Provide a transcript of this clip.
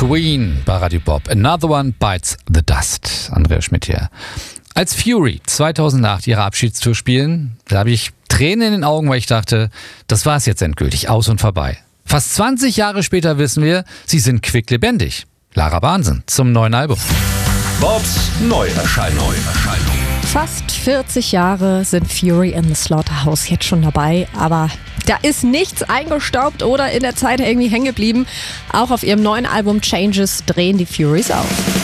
Queen bei Radio Bob. Another One Bites the Dust. Andreas Schmidt hier. Als Fury 2008 ihre Abschiedstour spielen, da habe ich Tränen in den Augen, weil ich dachte, das war's jetzt endgültig, aus und vorbei. Fast 20 Jahre später wissen wir, sie sind quicklebendig. Lara Bahnsen zum neuen Album. Bobs Neuerscheinung. Fast 40 Jahre sind Fury in the Slaughterhouse jetzt schon dabei, aber da ist nichts eingestaubt oder in der Zeit irgendwie hängen geblieben. Auch auf ihrem neuen Album Changes drehen die Furies auf.